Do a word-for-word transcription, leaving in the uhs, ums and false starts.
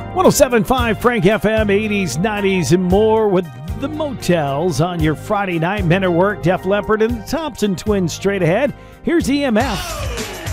one oh seven point five Frank F M, eighties, nineties, and more with the Motels on your Friday night. Men at Work, Def Leppard, and the Thompson Twins straight ahead. Here's E M F.